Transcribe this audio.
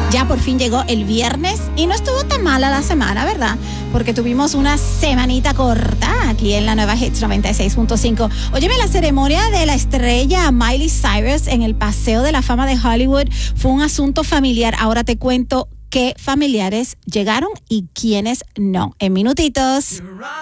Ya por fin llegó el viernes y no estuvo tan mala la semana, ¿verdad? Porque tuvimos una semanita corta aquí en la nueva Hits 96.5. Óyeme, la ceremonia de la estrella Miley Cyrus en el Paseo de la Fama de Hollywood fue un asunto familiar. Ahora te cuento qué familiares llegaron y quiénes no. En minutitos.